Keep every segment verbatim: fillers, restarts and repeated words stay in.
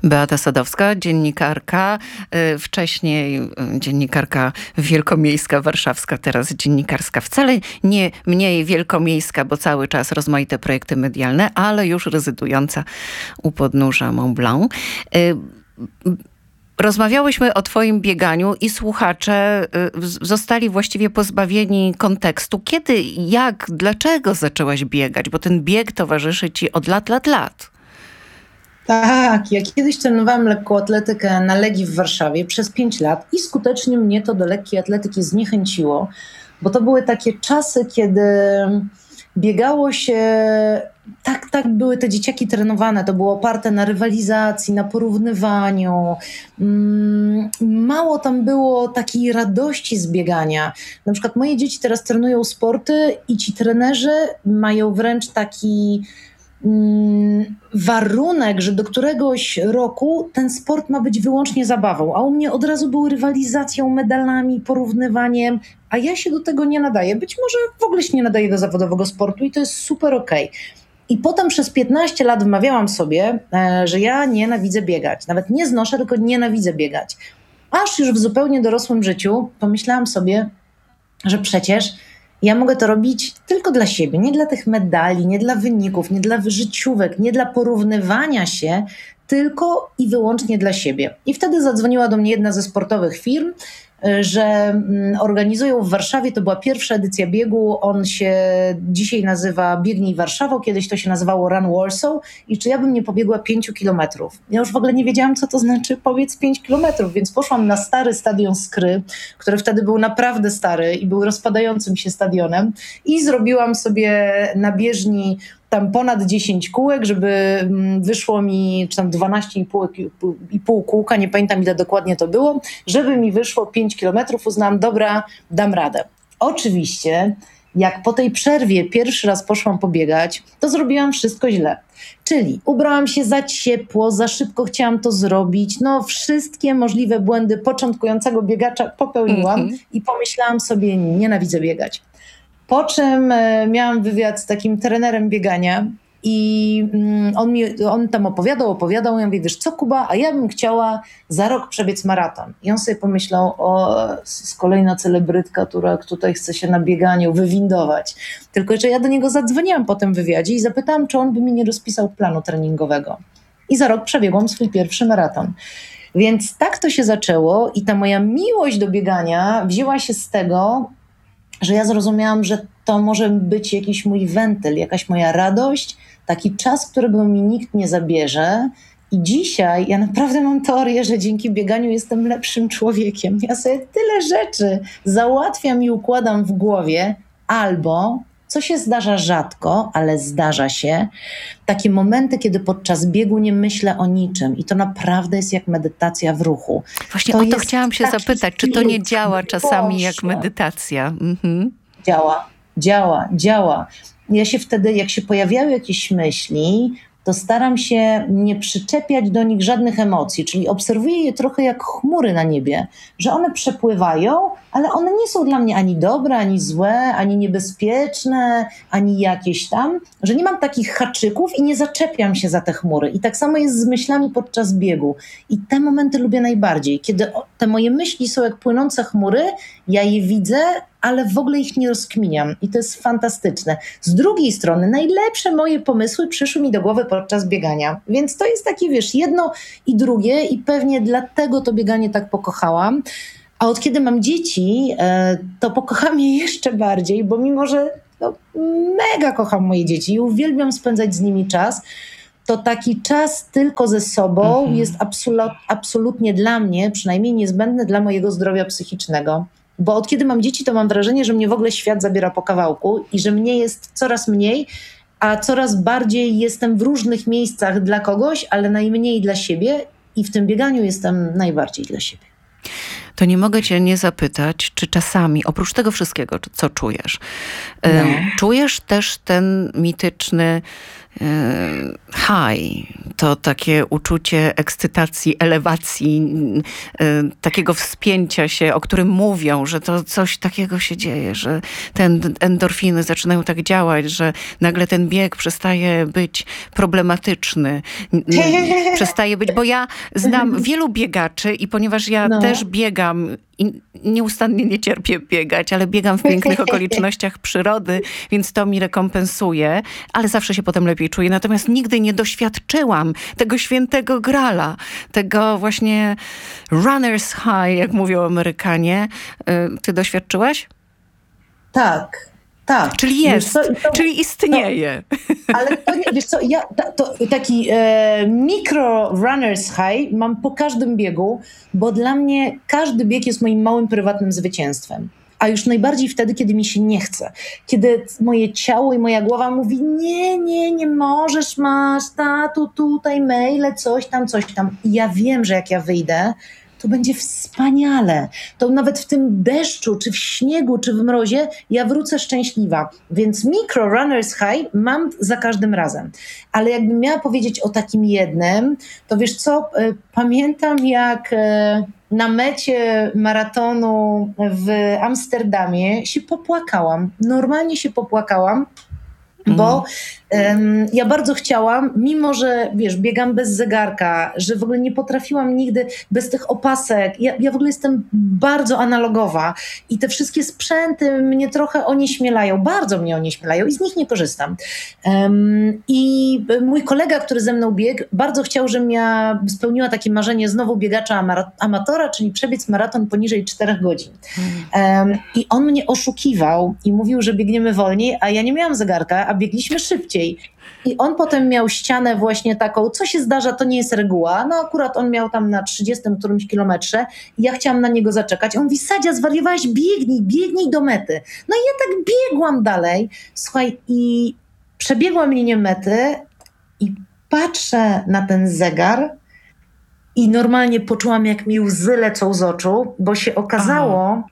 Beata Sadowska, dziennikarka, wcześniej dziennikarka wielkomiejska, warszawska, teraz dziennikarska wcale nie mniej wielkomiejska, bo cały czas rozmaite projekty medialne, ale już rezydująca u podnóża Mont Blanc. Rozmawiałyśmy o twoim bieganiu i słuchacze zostali właściwie pozbawieni kontekstu. Kiedy, jak, dlaczego zaczęłaś biegać? Bo ten bieg towarzyszy ci od lat, lat, lat. Tak, ja kiedyś trenowałam lekkoatletykę na Legii w Warszawie przez pięć lat i skutecznie mnie to do lekkiej atletyki zniechęciło, bo to były takie czasy, kiedy biegało się, tak, tak były te dzieciaki trenowane, to było oparte na rywalizacji, na porównywaniu. Mało tam było takiej radości z biegania. Na przykład moje dzieci teraz trenują sporty i ci trenerzy mają wręcz taki warunek, że do któregoś roku ten sport ma być wyłącznie zabawą, a u mnie od razu był rywalizacją, medalami, porównywaniem, a ja się do tego nie nadaję. Być może w ogóle się nie nadaję do zawodowego sportu i to jest super okej. I potem przez piętnaście lat wmawiałam sobie, że ja nienawidzę biegać. Nawet nie znoszę, tylko nienawidzę biegać. Aż już w zupełnie dorosłym życiu pomyślałam sobie, że przecież ja mogę to robić tylko dla siebie, nie dla tych medali, nie dla wyników, nie dla życiówek, nie dla porównywania się, tylko i wyłącznie dla siebie. I wtedy zadzwoniła do mnie jedna ze sportowych firm, że organizują w Warszawie, to była pierwsza edycja biegu, on się dzisiaj nazywa Biegnij Warszawą, kiedyś to się nazywało Run Warsaw i czy ja bym nie pobiegła pięciu kilometrów. Ja już w ogóle nie wiedziałam, co to znaczy powiedz pięć kilometrów, więc poszłam na stary stadion Skry, który wtedy był naprawdę stary i był rozpadającym się stadionem i zrobiłam sobie na bieżni tam ponad dziesięć kółek, żeby wyszło mi, czy tam dwanaście i pół, i pół kółka, nie pamiętam ile dokładnie to było, żeby mi wyszło pięć kilometrów, uznałam, dobra, dam radę. Oczywiście, jak po tej przerwie pierwszy raz poszłam pobiegać, to zrobiłam wszystko źle. Czyli ubrałam się za ciepło, za szybko chciałam to zrobić, no wszystkie możliwe błędy początkującego biegacza popełniłam mm-hmm. i pomyślałam sobie, nienawidzę biegać. Po czym miałam wywiad z takim trenerem biegania i on, mi, on tam opowiadał, opowiadał. Ja mówię, wiesz co Kuba, a ja bym chciała za rok przebiec maraton. I on sobie pomyślał, o, jest kolejna celebrytka, która tutaj chce się na bieganiu wywindować. Tylko że ja do niego zadzwoniłam po tym wywiadzie i zapytałam, czy on by mi nie rozpisał planu treningowego. I za rok przebiegłam swój pierwszy maraton. Więc tak to się zaczęło i ta moja miłość do biegania wzięła się z tego, że ja zrozumiałam, że to może być jakiś mój wentyl, jakaś moja radość, taki czas, którego mi nikt nie zabierze. I dzisiaj ja naprawdę mam teorię, że dzięki bieganiu jestem lepszym człowiekiem. Ja sobie tyle rzeczy załatwiam i układam w głowie, albo, co się zdarza rzadko, ale zdarza się, takie momenty, kiedy podczas biegu nie myślę o niczym i to naprawdę jest jak medytacja w ruchu. Właśnie to o to chciałam się zapytać, czy to nie działa czasami Boże. jak medytacja? Mhm. Działa, działa, działa. Ja się wtedy, jak się pojawiają jakieś myśli, to staram się nie przyczepiać do nich żadnych emocji, czyli obserwuję je trochę jak chmury na niebie, że one przepływają, ale one nie są dla mnie ani dobre, ani złe, ani niebezpieczne, ani jakieś tam, że nie mam takich haczyków i nie zaczepiam się za te chmury. I tak samo jest z myślami podczas biegu. I te momenty lubię najbardziej, kiedy te moje myśli są jak płynące chmury, ja je widzę, ale w ogóle ich nie rozkminiam i to jest fantastyczne. Z drugiej strony najlepsze moje pomysły przyszły mi do głowy podczas biegania, więc to jest takie, wiesz, jedno i drugie i pewnie dlatego to bieganie tak pokochałam. A od kiedy mam dzieci, to pokocham je jeszcze bardziej, bo mimo, że no, mega kocham moje dzieci i uwielbiam spędzać z nimi czas, to taki czas tylko ze sobą mhm. jest absolut, absolutnie dla mnie, przynajmniej niezbędny dla mojego zdrowia psychicznego. Bo od kiedy mam dzieci, to mam wrażenie, że mnie w ogóle świat zabiera po kawałku i że mnie jest coraz mniej, a coraz bardziej jestem w różnych miejscach dla kogoś, ale najmniej dla siebie i w tym bieganiu jestem najbardziej dla siebie. To nie mogę cię nie zapytać, czy czasami, oprócz tego wszystkiego, co czujesz, no. czujesz też ten mityczny high, to takie uczucie ekscytacji, elewacji, takiego wspięcia się, o którym mówią, że to coś takiego się dzieje, że te endorfiny zaczynają tak działać, że nagle ten bieg przestaje być problematyczny, przestaje być, bo ja znam wielu biegaczy i ponieważ ja No. też biegam i nieustannie nie cierpię biegać, ale biegam w pięknych okolicznościach przyrody, więc to mi rekompensuje, ale zawsze się potem lepiej czuję. Natomiast nigdy nie doświadczyłam tego świętego grala, tego właśnie runner's high, jak mówią Amerykanie. Ty doświadczyłaś? Tak, tak. Czyli Wiesz jest, co, i to- czyli istnieje. Ale to nie, wiesz co, ja ta, to, taki e, mikro runners high mam po każdym biegu, bo dla mnie każdy bieg jest moim małym prywatnym zwycięstwem. A już najbardziej wtedy, kiedy mi się nie chce. Kiedy moje ciało i moja głowa mówi nie, nie, nie możesz, masz tatu, tutaj maile, coś tam, coś tam. I ja wiem, że jak ja wyjdę, to będzie wspaniale. To nawet w tym deszczu, czy w śniegu, czy w mrozie, ja wrócę szczęśliwa. Więc micro runners high mam za każdym razem. Ale jakbym miała powiedzieć o takim jednym, to wiesz co, e, pamiętam jak e, na mecie maratonu w Amsterdamie się popłakałam. Normalnie się popłakałam. Bo um, ja bardzo chciałam, mimo że wiesz, biegam bez zegarka, że w ogóle nie potrafiłam nigdy bez tych opasek. Ja, ja w ogóle jestem bardzo analogowa i te wszystkie sprzęty mnie trochę onieśmielają, bardzo mnie onieśmielają i z nich nie korzystam. Um, I mój kolega, który ze mną biegł, bardzo chciał, żebym ja spełniła takie marzenie znowu biegacza amara- amatora, czyli przebiec maraton poniżej czterech godzin. Um, I on mnie oszukiwał i mówił, że biegniemy wolniej, a ja nie miałam zegarka, a biegliśmy szybciej. I on potem miał ścianę właśnie taką, co się zdarza, to nie jest reguła. No akurat on miał tam na trzydziestym którymś kilometrze i ja chciałam na niego zaczekać. On mówi, Sadzia, zwariowałaś, biegnij, biegnij do mety. No i ja tak biegłam dalej. Słuchaj, i przebiegłam linię mety i patrzę na ten zegar i normalnie poczułam, jak mi łzy lecą z oczu, bo się okazało,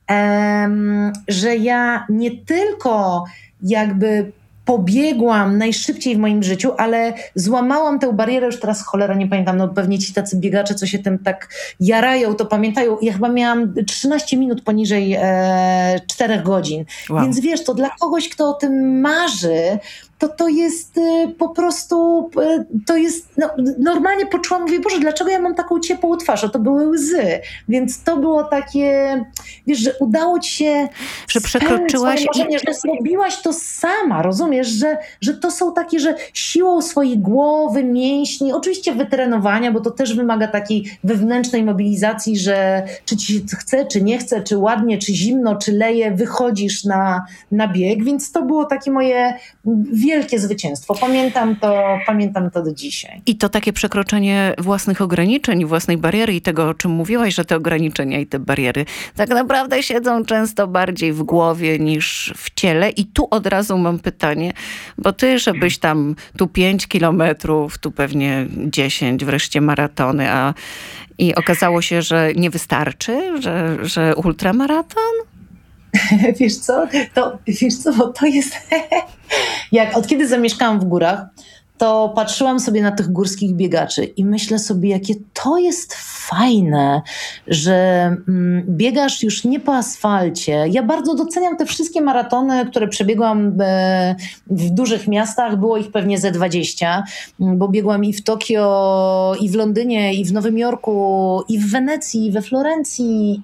em, że ja nie tylko jakby pobiegłam najszybciej w moim życiu, ale złamałam tę barierę, już teraz cholera nie pamiętam, no pewnie ci tacy biegacze, co się tym tak jarają, to pamiętają. Ja chyba miałam trzynaście minut poniżej e, czterech godzin. Wow. Więc wiesz, to dla kogoś, kto o tym marzy, to to jest y, po prostu, y, to jest, no, normalnie poczułam, mówię, Boże, dlaczego ja mam taką ciepłą twarz? A to były łzy. Więc to było takie, wiesz, że udało ci się Że spełnić przekroczyłaś swoje marzenie, że zrobiłaś to sama, rozumiesz, że, że to są takie, że siłą swojej głowy, mięśni, oczywiście wytrenowania, bo to też wymaga takiej wewnętrznej mobilizacji, że czy ci się chce, czy nie chce, czy ładnie, czy zimno, czy leje, wychodzisz na, na bieg, więc to było takie moje wielkie zwycięstwo. Pamiętam to, pamiętam to do dzisiaj. I to takie przekroczenie własnych ograniczeń, własnej bariery i tego, o czym mówiłaś, że te ograniczenia i te bariery tak naprawdę siedzą często bardziej w głowie niż w ciele. I tu od razu mam pytanie, bo ty, żebyś tam tu pięć kilometrów, tu pewnie dziesięć, wreszcie maratony, a i okazało się, że nie wystarczy, że, że ultramaraton? Wiesz co, to, wiesz co, bo to jest... Jak od kiedy zamieszkałam w górach, to patrzyłam sobie na tych górskich biegaczy i myślę sobie, jakie to jest fajne, że mm, biegasz już nie po asfalcie. Ja bardzo doceniam te wszystkie maratony, które przebiegłam e, w dużych miastach. Było ich pewnie ze dwadzieścia, bo biegłam i w Tokio, i w Londynie, i w Nowym Jorku, i w Wenecji, i we Florencji,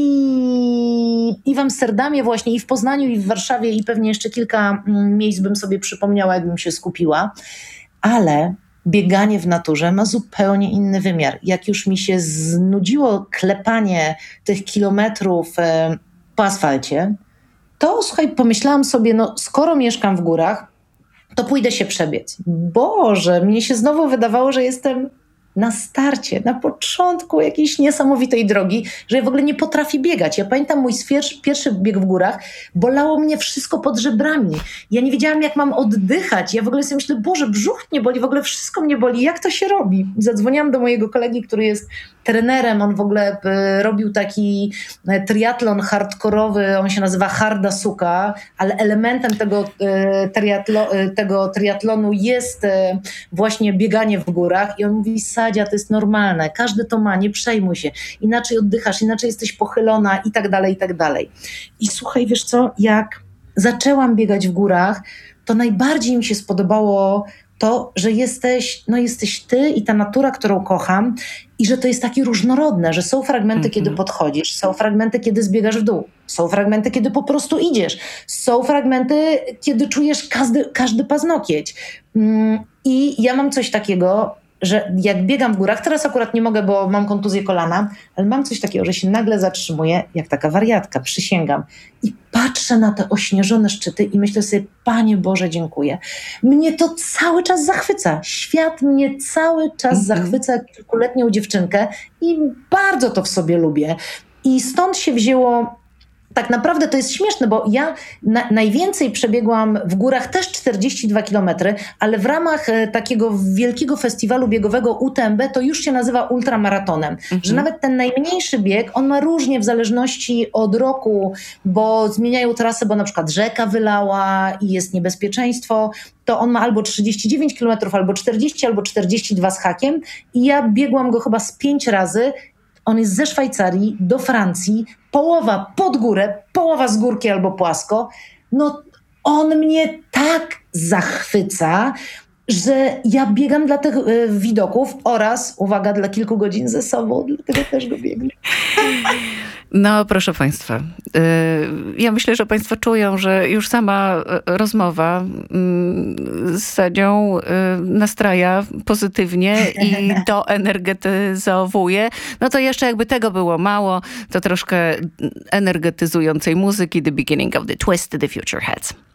I, i w Amsterdamie właśnie, i w Poznaniu, i w Warszawie, i pewnie jeszcze kilka miejsc bym sobie przypomniała, jakbym się skupiła. Ale bieganie w naturze ma zupełnie inny wymiar. Jak już mi się znudziło klepanie tych kilometrów e, po asfalcie, to słuchaj, pomyślałam sobie, no skoro mieszkam w górach, to pójdę się przebiec. Boże, mnie się znowu wydawało, że jestem na starcie, na początku jakiejś niesamowitej drogi, że ja w ogóle nie potrafię biegać. Ja pamiętam mój pierwszy, pierwszy bieg w górach, bolało mnie wszystko pod żebrami. Ja nie wiedziałam, jak mam oddychać. Ja w ogóle sobie myślę, Boże, brzuch mnie boli, w ogóle wszystko mnie boli. Jak to się robi? Zadzwoniłam do mojego kolegi, który jest trenerem. On w ogóle y, robił taki y, triatlon hardkorowy, on się nazywa Harda Suka, ale elementem tego, y, triatlo, y, tego triatlonu jest y, właśnie bieganie w górach. I on mówi, Sadzia, to jest normalne, każdy to ma, nie przejmuj się. Inaczej oddychasz, inaczej jesteś pochylona i tak dalej, i tak dalej. I słuchaj, wiesz co, jak zaczęłam biegać w górach, to najbardziej mi się spodobało to, że jesteś, no jesteś ty i ta natura, którą kocham i że to jest takie różnorodne, że są fragmenty, mm-hmm. kiedy podchodzisz, są fragmenty, kiedy zbiegasz w dół, są fragmenty, kiedy po prostu idziesz, są fragmenty, kiedy czujesz każdy, każdy paznokieć. I ja mam coś takiego, że jak biegam w górach, teraz akurat nie mogę, bo mam kontuzję kolana, ale mam coś takiego, że się nagle zatrzymuję, jak taka wariatka, przysięgam. I patrzę na te ośnieżone szczyty i myślę sobie, Panie Boże, dziękuję. Mnie to cały czas zachwyca. Świat mnie cały czas mm-hmm. zachwyca jak kilkuletnią dziewczynkę i bardzo to w sobie lubię. I stąd się wzięło. Tak naprawdę to jest śmieszne, bo ja na, najwięcej przebiegłam w górach też czterdzieści dwa kilometry, ale w ramach e, takiego wielkiego festiwalu biegowego U T M B to już się nazywa ultramaratonem. Mhm. Że nawet ten najmniejszy bieg, on ma różnie w zależności od roku, bo zmieniają trasę, bo na przykład rzeka wylała i jest niebezpieczeństwo, to on ma albo trzydzieści dziewięć kilometrów, albo czterdzieści, albo czterdzieści dwa z hakiem i ja biegłam go chyba z pięć razy. On jest ze Szwajcarii do Francji, połowa pod górę, połowa z górki albo płasko. No on mnie tak zachwyca, że ja biegam dla tych y, widoków oraz, uwaga, dla kilku godzin ze sobą, dlatego też go biegnę. No, proszę Państwa, ja myślę, że Państwo czują, że już sama rozmowa z Sadzią nastraja pozytywnie i doenergetyzowuje. No to jeszcze jakby tego było mało, to troszkę energetyzującej muzyki, The Beginning of the Twist, The Future Heads.